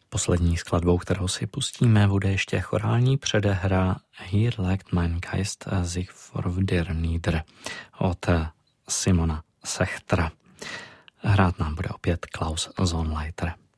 Poslední skladbou, kterou si pustíme, bude ještě chorální předehra Hier legt mein Geist sich vor dir nieder od Simona Sechtera. Hrát nám bude opět Klaus Zonleiter.